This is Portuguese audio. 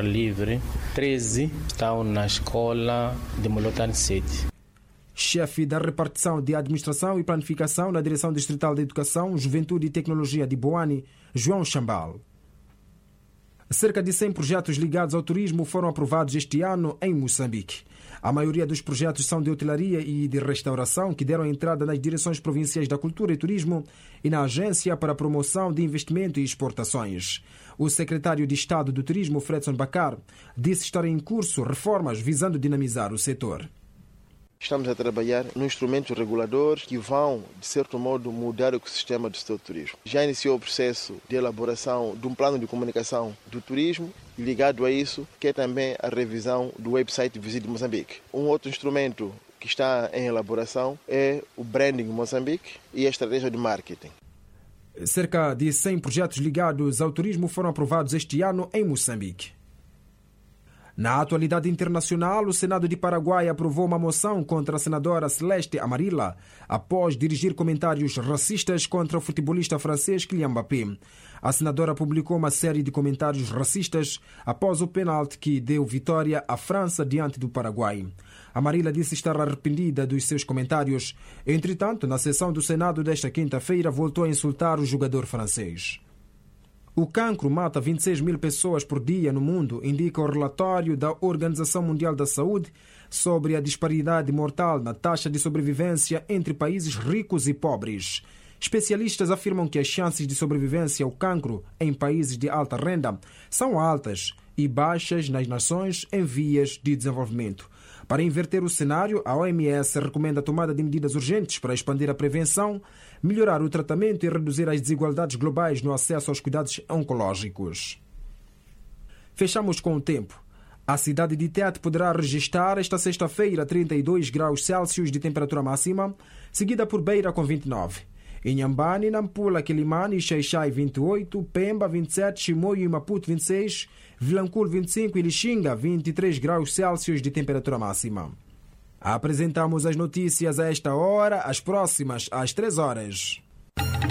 livre, 13 estão na escola de Molotane 7. Chefe da repartição de Administração e Planificação na Direção Distrital de Educação, Juventude e Tecnologia de Boane, João Chambal. Cerca de 100 projetos ligados ao turismo foram aprovados este ano em Moçambique. A maioria dos projetos são de hotelaria e de restauração, que deram entrada nas direções provinciais da Cultura e Turismo e na Agência para a Promoção de Investimento e Exportações. O secretário de Estado do Turismo, Fredson Bacar, disse estar em curso reformas visando dinamizar o setor. Estamos a trabalhar nos instrumentos reguladores que vão, de certo modo, mudar o ecossistema do setor do turismo. Já iniciou o processo de elaboração de um plano de comunicação do turismo e, ligado a isso, que é também a revisão do website Visite Moçambique. Um outro instrumento que está em elaboração é o Branding Moçambique e a estratégia de marketing. Cerca de 100 projetos ligados ao turismo foram aprovados este ano em Moçambique. Na atualidade internacional, o Senado de Paraguai aprovou uma moção contra a senadora Celeste Amarilla após dirigir comentários racistas contra o futebolista francês Kylian Mbappé. A senadora publicou uma série de comentários racistas após o pênalti que deu vitória à França diante do Paraguai. Amarilla disse estar arrependida dos seus comentários. Entretanto, na sessão do Senado desta quinta-feira, voltou a insultar o jogador francês. O cancro mata 26 mil pessoas por dia no mundo, indica o relatório da Organização Mundial da Saúde sobre a disparidade mortal na taxa de sobrevivência entre países ricos e pobres. Especialistas afirmam que as chances de sobrevivência ao cancro em países de alta renda são altas e baixas nas nações em vias de desenvolvimento. Para inverter o cenário, a OMS recomenda a tomada de medidas urgentes para expandir a prevenção, melhorar o tratamento e reduzir as desigualdades globais no acesso aos cuidados oncológicos. Fechamos com o tempo. A cidade de Tete poderá registrar esta sexta-feira 32 graus Celsius de temperatura máxima, seguida por Beira com 29. Inhambane, Nampula, Quilimane e Xai-Xai 28, Pemba 27, Chimoio e Maputo 26, Vilanculo 25 e Lixinga 23 graus Celsius de temperatura máxima. Apresentamos as notícias a esta hora, as próximas às 3 horas.